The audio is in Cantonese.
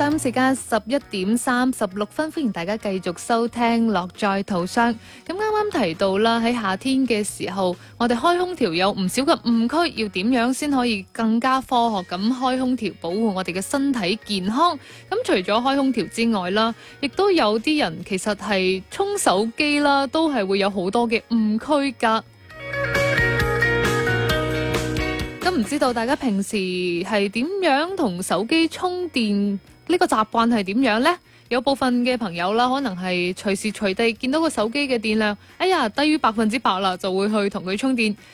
音時間11:36，歡迎大家繼續收聽樂在途上。咁啱啱提到啦，喺夏天嘅時候，我哋開空調有唔少嘅誤區，要點樣先可以更加科學咁開空調，保護我哋嘅身體健康？咁除咗開空調之外啦，亦都有啲人其實係沖手機啦，都係會有好多嘅誤區㗎。咁唔知道大家平時係點樣同手機充電，呢個習慣係點樣呢？有部分嘅朋友啦，可能係隨時隨地見到個手機嘅電量，哎呀低於100%啦，就會去同佢充電。